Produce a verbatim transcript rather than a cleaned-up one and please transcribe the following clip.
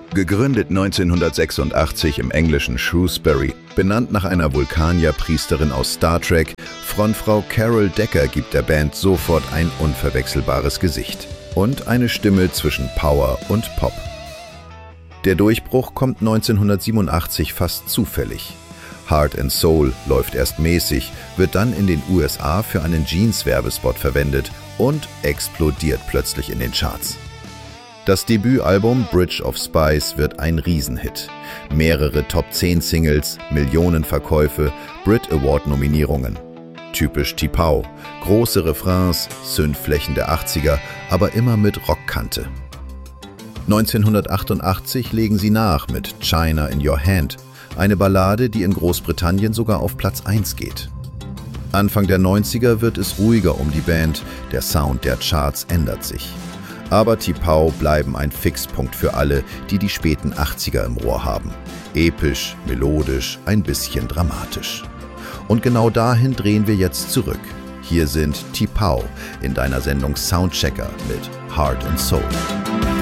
Gegründet neunzehnhundertsechsundachtzig im englischen Shrewsbury, benannt nach einer Vulkanier-Priesterin aus Star Trek, Frontfrau Carol Decker gibt der Band sofort ein unverwechselbares Gesicht und eine Stimme zwischen Power und Pop. Der Durchbruch kommt neunzehnhundertsiebenundachtzig fast zufällig. Heart and Soul läuft erst mäßig, wird dann in den U S A für einen Jeans-Werbespot verwendet und explodiert plötzlich in den Charts. Das Debütalbum Bridge of Spies wird ein Riesenhit. Mehrere Top zehn Singles, Millionen Verkäufe, Brit Award-Nominierungen. Typisch T'Pau, große Refrains, Synthflächen der achtziger, aber immer mit Rockkante. neunzehnhundertachtundachtzig legen sie nach mit China in Your Hand, eine Ballade, die in Großbritannien sogar auf Platz eins geht. Anfang der neunziger wird es ruhiger um die Band, der Sound der Charts ändert sich. Aber T'Pau bleiben ein Fixpunkt für alle, die die späten achtziger im Rohr haben. Episch, melodisch, ein bisschen dramatisch. Und genau dahin drehen wir jetzt zurück. Hier sind T'Pau in deiner Sendung Soundchecker mit Heart and Soul.